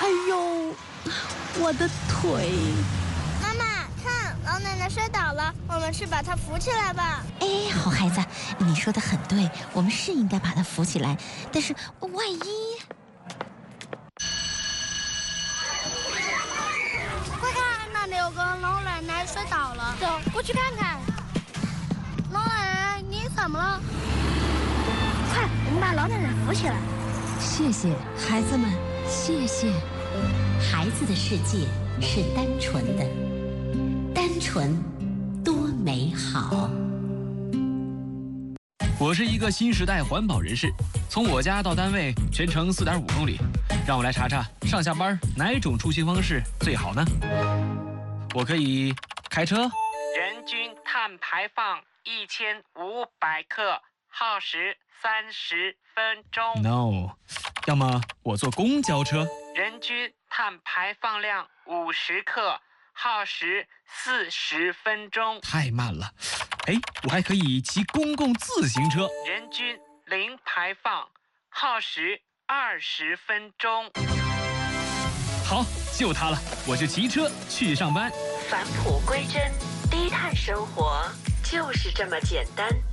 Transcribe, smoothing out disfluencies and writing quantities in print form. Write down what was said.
哎呦，我的腿！ 妈妈，看，老奶奶摔倒了，我们去把她扶起来吧。 哎，好孩子，你说的很对，我们是应该把她扶起来，但是万一…… 快看，那里有个老奶奶摔倒了，走，过去看看。老奶奶，你怎么了？快，我们把老奶奶扶起来。 谢谢孩子们，谢谢。 孩子的世界是单纯的，单纯多美好。 我是一个新时代环保人士，从我家到单位全程4.5公里，让我来查查上下班哪种出行方式最好呢？我可以开车， 人均碳排放1500克，耗时30分钟。 No， 要么我坐公交车， 人均碳排放量50克，耗时40分钟。 太慢了。哎，我还可以骑公共自行车， 人均零排放，耗时20分钟。 好，就它了，我就骑车去上班。 返璞归真，低碳生活就是这么简单。